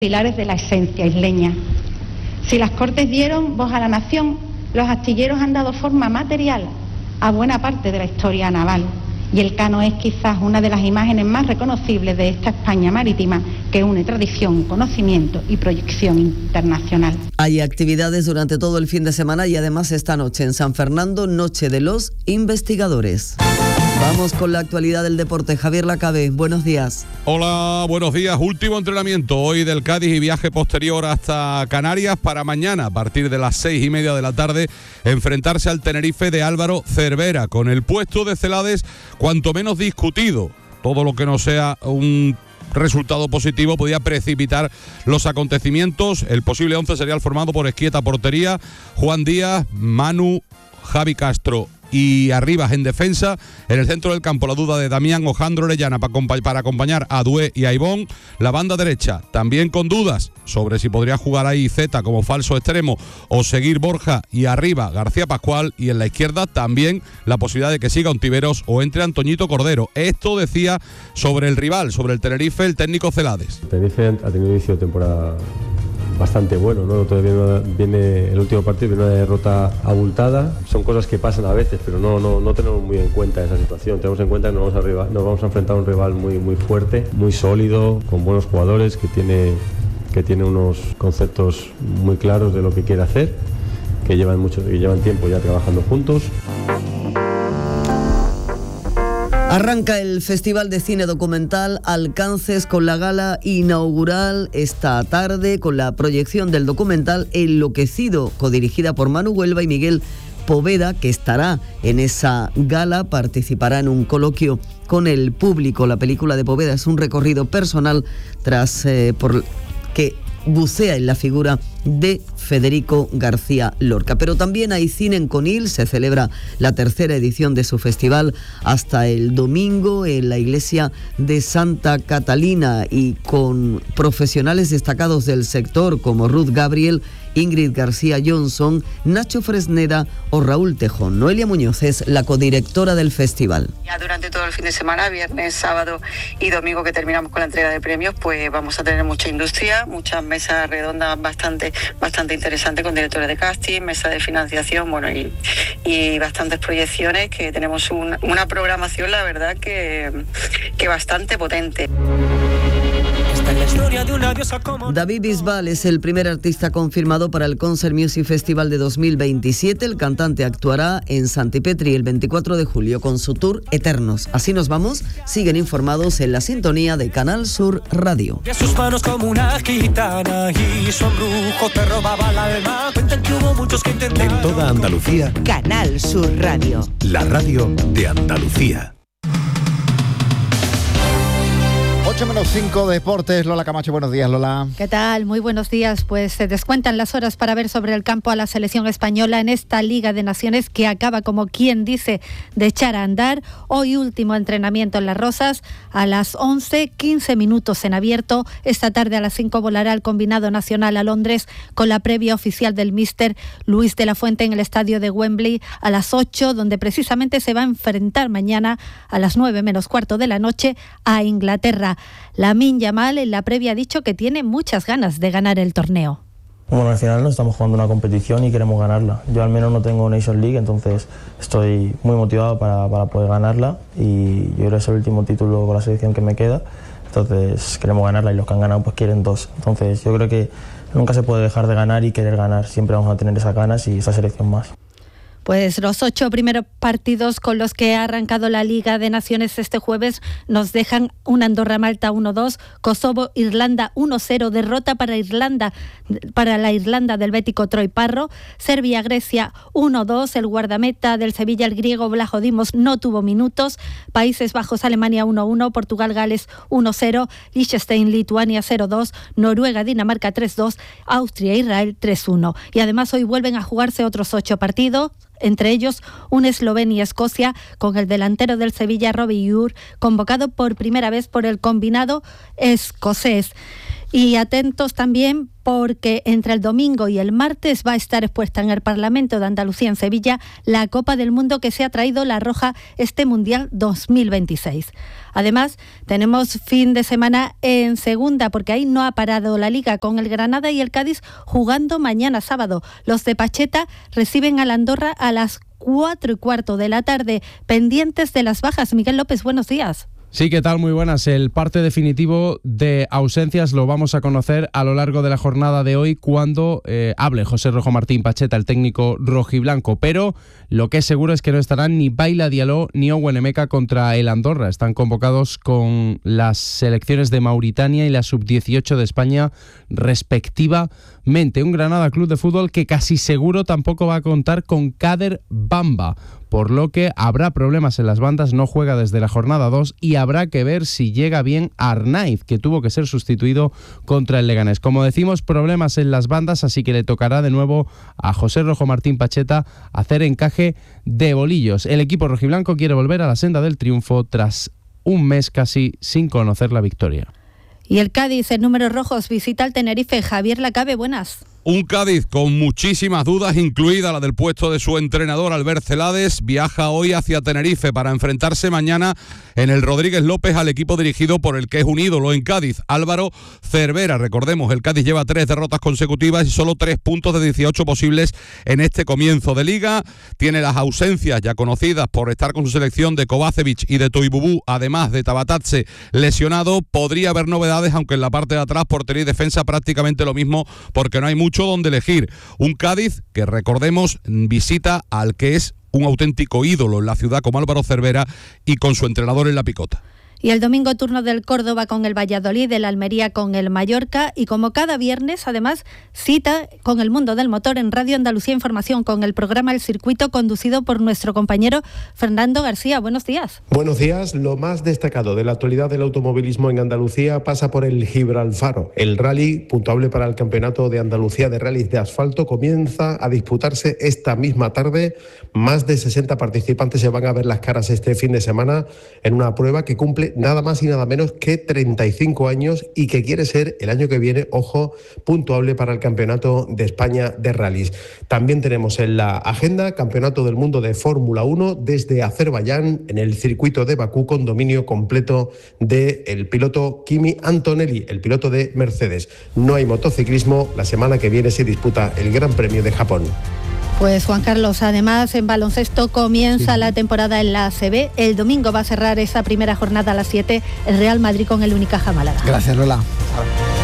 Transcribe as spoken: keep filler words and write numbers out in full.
pilares de la esencia isleña. Si las Cortes dieron voz a la nación, los astilleros han dado forma material a buena parte de la historia naval, y el Cano es quizás una de las imágenes más reconocibles de esta España marítima que une tradición, conocimiento y proyección internacional. Hay actividades durante todo el fin de semana y además esta noche en San Fernando, Noche de los Investigadores. Vamos con la actualidad del deporte. Javier Lacabe, buenos días. Hola, buenos días. Último entrenamiento hoy del Cádiz y viaje posterior hasta Canarias para mañana, a partir de las seis y media de la tarde, enfrentarse al Tenerife de Álvaro Cervera, con el puesto de Celades cuanto menos discutido. Todo lo que no sea un resultado positivo podía precipitar los acontecimientos. El posible once sería el formado por Esquieta portería, Juan Díaz, Manu, Javi Castro y Arribas en defensa. En el centro del campo la duda de Damián Ojandro Orellana para acompañar a Dué y a Ivón. La banda derecha también con dudas sobre si podría jugar ahí Zeta como falso extremo o seguir Borja y arriba García Pascual, y en la izquierda también la posibilidad de que siga Ontiveros o entre Antoñito Cordero. Esto decía sobre el rival, sobre el Tenerife, el técnico Celades. El Tenerife ha tenido inicio de temporada bastante bueno, ¿no? Todavía viene el último partido, viene una derrota abultada. Son cosas que pasan a veces, pero no, no, no tenemos muy en cuenta esa situación. Tenemos en cuenta que nos vamos a, rival, nos vamos a enfrentar a un rival muy, muy fuerte, muy sólido, con buenos jugadores, que tiene, que tiene unos conceptos muy claros de lo que quiere hacer, que llevan, mucho, que llevan tiempo ya trabajando juntos. Arranca el Festival de Cine Documental Alcances con la gala inaugural esta tarde con la proyección del documental Enloquecido, codirigida por Manu Huelva y Miguel Poveda, que estará en esa gala, participará en un coloquio con el público. La película de Poveda es un recorrido personal tras eh, por que bucea en la figura de Federico García Lorca. Pero también hay cine en Conil. Se celebra la tercera edición de su festival hasta el domingo en la iglesia de Santa Catalina, y con profesionales destacados del sector como Ruth Gabriel, Ingrid García Johnson, Nacho Fresneda o Raúl Tejón. Noelia Muñoz es la codirectora del festival. Ya durante todo el fin de semana, viernes, sábado y domingo, que terminamos con la entrega de premios, pues vamos a tener mucha industria, muchas mesas redondas bastante, bastante interesantes con directores de casting, mesa de financiación, bueno, y, y bastantes proyecciones, que tenemos un, una programación, la verdad, que, que bastante potente. David Bisbal es el primer artista confirmado para el Concert Music Festival de dos mil veintisiete. El cantante actuará en Santipetri el veinticuatro de julio con su tour Eternos. Así nos vamos. Siguen informados en la sintonía de Canal Sur Radio. De sus manos como una gitana y su embrujo te robaba el alma. Cuentan que hubo muchos que intentaron. En toda Andalucía, Canal Sur Radio. La radio de Andalucía. ocho menos cinco, Deportes. Lola Camacho, buenos días, Lola. ¿Qué tal? Muy buenos días. Pues se descuentan las horas para ver sobre el campo a la selección española en esta Liga de Naciones que acaba, como quien dice, de echar a andar. Hoy último entrenamiento en Las Rozas a las once, quince minutos en abierto. Esta tarde a las cinco volará el combinado nacional a Londres con la previa oficial del míster Luis de la Fuente en el estadio de Wembley a las ocho, donde precisamente se va a enfrentar mañana a las nueve menos cuarto de la noche a Inglaterra. Lamine Yamal en la previa ha dicho que tiene muchas ganas de ganar el torneo. Bueno, al final no estamos jugando una competición y queremos ganarla. Yo al menos no tengo Nations League, entonces estoy muy motivado para, para poder ganarla, y yo creo que es el último título con la selección que me queda, entonces queremos ganarla, y los que han ganado pues quieren dos. Entonces yo creo que nunca se puede dejar de ganar y querer ganar, siempre vamos a tener esas ganas y esa selección más. Pues los ocho primeros partidos con los que ha arrancado la Liga de Naciones este jueves nos dejan un Andorra-Malta uno dos, Kosovo-Irlanda uno cero, derrota para Irlanda para la Irlanda del bético Troy Parro, Serbia-Grecia uno dos, el guardameta del Sevilla, el griego Vlaho Dimos, no tuvo minutos, Países Bajos-Alemania uno uno, Portugal-Gales uno cero, Liechtenstein-Lituania cero dos, Noruega-Dinamarca tres dos, Austria-Israel tres uno. Y además hoy vuelven a jugarse otros ocho partidos, entre ellos un Eslovenia-Escocia con el delantero del Sevilla, Robbie Ure, convocado por primera vez por el combinado escocés. Y atentos también porque entre el domingo y el martes va a estar expuesta en el Parlamento de Andalucía en Sevilla la Copa del Mundo que se ha traído la Roja este Mundial dos mil veintiséis. Además, tenemos fin de semana en segunda porque ahí no ha parado la Liga con el Granada y el Cádiz jugando mañana sábado. Los de Pacheta reciben a la Andorra a las cuatro y cuarto de la tarde, pendientes de las bajas. Miguel López, buenos días. Sí, ¿qué tal? Muy buenas. El parte definitivo de ausencias lo vamos a conocer a lo largo de la jornada de hoy cuando eh, hable José Rojo Martín Pacheta, el técnico rojiblanco. Pero lo que es seguro es que no estarán ni Baila Diallo ni Owen Emeka contra el Andorra. Están convocados con las selecciones de Mauritania y la sub dieciocho de España respectivamente. Un Granada Club de Fútbol que casi seguro tampoco va a contar con Kader Bamba, por lo que habrá problemas en las bandas, no juega desde la jornada dos y habrá que ver si llega bien Arnaiz, que tuvo que ser sustituido contra el Leganés. Como decimos, problemas en las bandas, así que le tocará de nuevo a José Rojo Martín Pacheta hacer encaje de bolillos. El equipo rojiblanco quiere volver a la senda del triunfo tras un mes casi sin conocer la victoria. Y el Cádiz, en números rojos, visita al Tenerife. Javier Lacabe, buenas. Un Cádiz con muchísimas dudas, incluida la del puesto de su entrenador Albert Celades. Viaja hoy hacia Tenerife para enfrentarse mañana en el Rodríguez López al equipo dirigido por el que es un ídolo en Cádiz, Álvaro Cervera. Recordemos, el Cádiz lleva tres derrotas consecutivas y solo tres puntos de dieciocho posibles en este comienzo de liga. Tiene las ausencias ya conocidas por estar con su selección de Kovacevic y de Toibubú, además de Tabatatse lesionado. Podría haber novedades, aunque en la parte de atrás, portería y defensa prácticamente lo mismo, porque no hay mucho donde elegir. Un Cádiz que, recordemos, visita al que es un auténtico ídolo en la ciudad como Álvaro Cervera y con su entrenador en la picota. Y el domingo turno del Córdoba con el Valladolid, el Almería con el Mallorca y como cada viernes, además, cita con el mundo del motor en Radio Andalucía Información con el programa El Circuito conducido por nuestro compañero Fernando García. Buenos días. Buenos días. Lo más destacado de la actualidad del automovilismo en Andalucía pasa por el Gibralfaro. El rally, puntuable para el Campeonato de Andalucía de Rallys de Asfalto, comienza a disputarse esta misma tarde. Más de sesenta participantes se van a ver las caras este fin de semana en una prueba que cumple nada más y nada menos que treinta y cinco años y que quiere ser el año que viene, ojo, puntuable para el Campeonato de España de Rallys. También tenemos en la agenda Campeonato del Mundo de Fórmula uno desde Azerbaiyán en el circuito de Bakú con dominio completo del piloto Kimi Antonelli, el piloto de Mercedes. No hay motociclismo, la semana que viene se disputa el Gran Premio de Japón. Pues Juan Carlos, además en baloncesto comienza sí. la temporada en la A C B. El domingo va a cerrar esa primera jornada a las siete el Real Madrid con el Unicaja Málaga. Gracias, Lola.